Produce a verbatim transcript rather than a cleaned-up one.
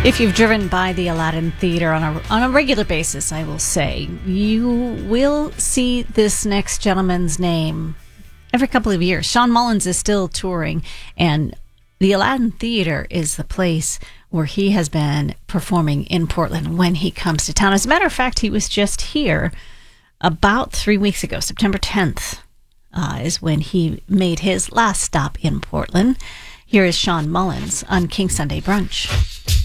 If you've driven by the Aladdin Theater on a on a regular basis, I will say, you will see this next gentleman's name every couple of years. Sean Mullins is still touring, and the Aladdin Theater is the place where he has been performing in Portland when he comes to town. As a matter of fact, he was just here about three weeks ago. September tenth uh, is when he made his last stop in Portland. Here is Sean Mullins on King Sunday Brunch.